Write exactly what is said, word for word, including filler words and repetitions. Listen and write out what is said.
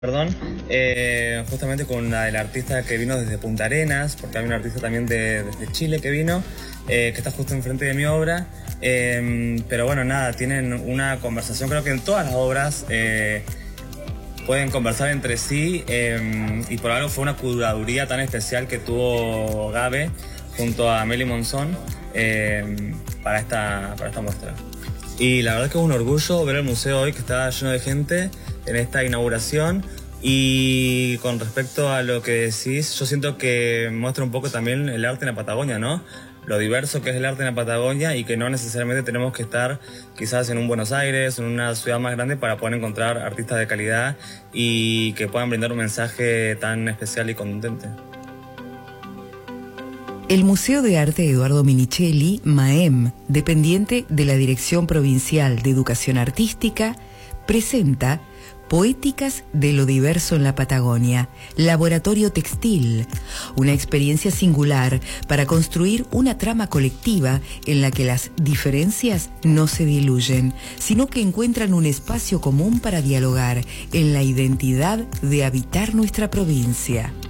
Perdón, eh, justamente con la del artista que vino desde Punta Arenas, porque hay un artista también de, desde Chile que vino, eh, que está justo enfrente de mi obra, eh, pero bueno, nada, tienen una conversación, creo que en todas las obras eh, pueden conversar entre sí, eh, y por algo fue una curaduría tan especial que tuvo Gabe junto a Meli Monzón eh, para, esta, para esta muestra. Y la verdad es que es un orgullo ver el museo hoy que está lleno de gente en esta inauguración. Y con respecto a lo que decís, yo siento que muestra un poco también el arte en la Patagonia, ¿no? Lo diverso que es el arte en la Patagonia y que no necesariamente tenemos que estar quizás en un Buenos Aires, en una ciudad más grande para poder encontrar artistas de calidad y que puedan brindar un mensaje tan especial y contundente. El Museo de Arte Eduardo Minichelli, MAEM, dependiente de la Dirección Provincial de Educación Artística, presenta Poéticas de lo Diverso en la Patagonia, Laboratorio Textil, una experiencia singular para construir una trama colectiva en la que las diferencias no se diluyen, sino que encuentran un espacio común para dialogar en la identidad de habitar nuestra provincia.